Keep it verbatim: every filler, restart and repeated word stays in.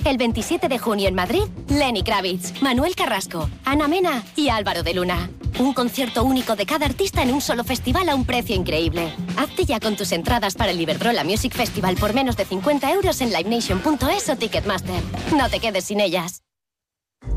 El veintisiete de junio en Madrid, Lenny Kravitz, Manuel Carrasco, Ana Mena y Álvaro de Luna. Un concierto único de cada artista en un solo festival a un precio increíble. Hazte ya con tus entradas para el Iberdrola Music Festival por menos de cincuenta euros en livenation punto es o Ticketmaster. No te quedes sin ellas.